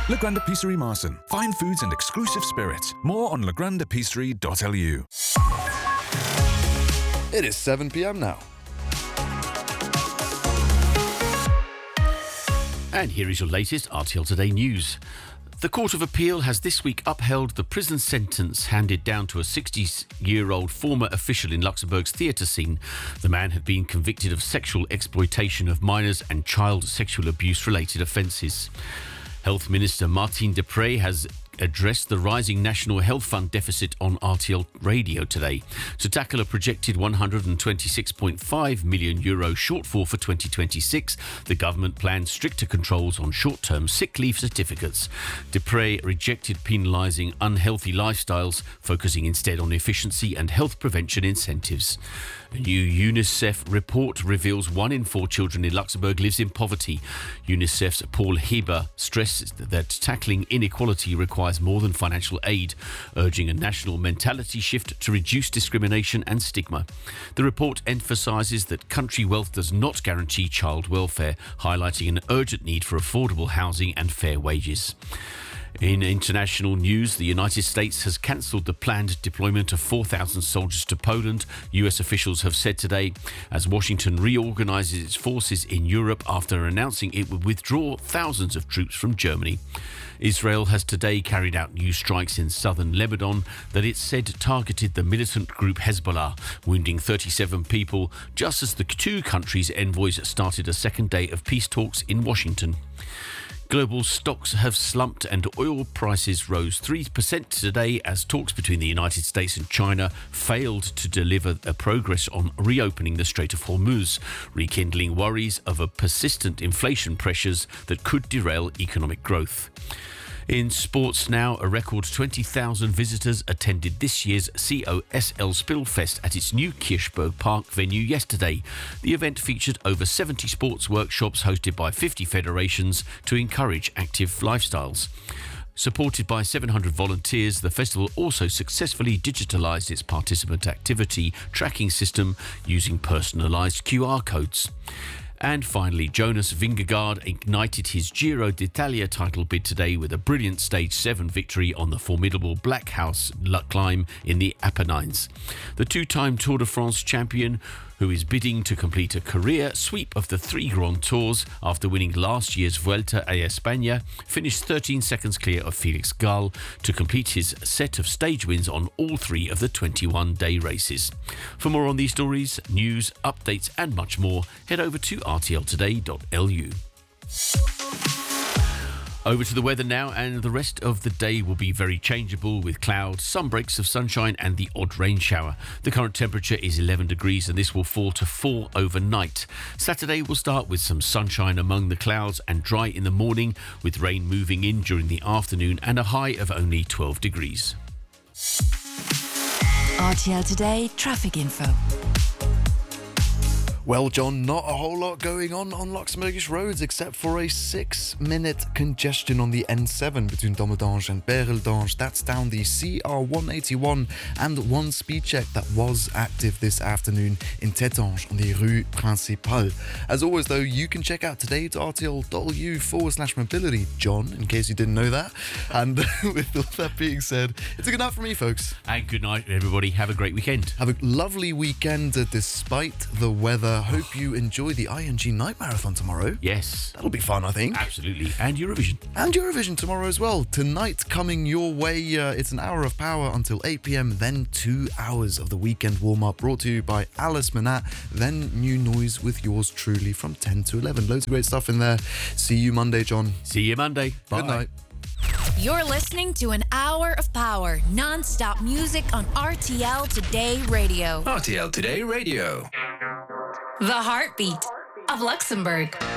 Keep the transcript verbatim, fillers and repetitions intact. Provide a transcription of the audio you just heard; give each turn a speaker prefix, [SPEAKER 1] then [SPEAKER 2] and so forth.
[SPEAKER 1] La Grande Épicerie Marson. Fine foods and exclusive spirits. More on la grande épicerie dot l u.
[SPEAKER 2] It is seven p.m. now.
[SPEAKER 3] And here is your latest R T L Today news. The Court of Appeal has this week upheld the prison sentence handed down to a sixty-year-old former official in Luxembourg's theatre scene. The man had been convicted of sexual exploitation of minors and child sexual abuse-related offences. Health Minister Martine Deprez has addressed the rising National Health Fund deficit on R T L Radio today. To tackle a projected one hundred twenty-six point five million euro shortfall for twenty twenty-six, the government planned stricter controls on short-term sick leave certificates. Deprez rejected penalising unhealthy lifestyles, focusing instead on efficiency and health prevention incentives. A new UNICEF report reveals one in four children in Luxembourg lives in poverty. UNICEF's Paul Heber stresses that tackling inequality requires more than financial aid, urging a national mentality shift to reduce discrimination and stigma. The report emphasises that country wealth does not guarantee child welfare, highlighting an urgent need for affordable housing and fair wages. In international news, the United States has cancelled the planned deployment of four thousand soldiers to Poland, U S officials have said today, as Washington reorganises its forces in Europe after announcing it would withdraw thousands of troops from Germany. Israel has today carried out new strikes in southern Lebanon that it said targeted the militant group Hezbollah, wounding thirty-seven people, just as the two countries' envoys started a second day of peace talks in Washington. Global stocks have slumped and oil prices rose three percent today as talks between the United States and China failed to deliver a progress on reopening the Strait of Hormuz, rekindling worries of a persistent inflation pressures that could derail economic growth. In sports now, a record twenty thousand visitors attended this year's C O S L Spillfest at its new Kirchberg Park venue yesterday. The event featured over seventy sports workshops hosted by fifty federations to encourage active lifestyles. Supported by seven hundred volunteers, the festival also successfully digitalised its participant activity tracking system using personalised Q R codes. And finally, Jonas Vingegaard ignited his Giro d'Italia title bid today with a brilliant Stage seven victory on the formidable Black House climb in the Apennines. The two-time Tour de France champion, who is bidding to complete a career sweep of the three Grand Tours after winning last year's Vuelta a España, finished thirteen seconds clear of Felix Gall to complete his set of stage wins on all three of the twenty-one day races. For more on these stories, news, updates and much more, head over to r t l today dot l u. Over to the weather now, and the rest of the day will be very changeable with clouds, some breaks of sunshine and the odd rain shower. The current temperature is eleven degrees and this will fall to four overnight. Saturday will start with some sunshine among the clouds and dry in the morning, with rain moving in during the afternoon and a high of only twelve degrees.
[SPEAKER 4] R T L Today traffic info.
[SPEAKER 2] Well, John, not a whole lot going on on Luxembourgish roads except for a six-minute congestion on the N seven between Domodange and Bereldange. That's down the C R one eighty-one, and one speed check that was active this afternoon in Tétange on the Rue Principale. As always, though, you can check out today at r t l dot l u forward slash mobility, John, in case you didn't know that. And with all that being said, it's a good night from me, folks.
[SPEAKER 3] And good night, everybody. Have a great weekend.
[SPEAKER 2] Have a lovely weekend uh, despite the weather. Hope you enjoy the I N G Night Marathon tomorrow.
[SPEAKER 3] Yes.
[SPEAKER 2] That'll be fun, I think.
[SPEAKER 3] Absolutely. And Eurovision.
[SPEAKER 2] And Eurovision tomorrow as well. Tonight coming your way, uh, it's an hour of power until eight p.m, then two hours of the weekend warm-up brought to you by Alice Manat, then New Noise with yours truly from ten to eleven. Loads of great stuff in there. See you Monday, John.
[SPEAKER 3] See you Monday. Bye.
[SPEAKER 2] Good night.
[SPEAKER 4] You're listening to an hour of power, non-stop music on R T L Today Radio.
[SPEAKER 5] R T L Today Radio.
[SPEAKER 4] The heartbeat of Luxembourg.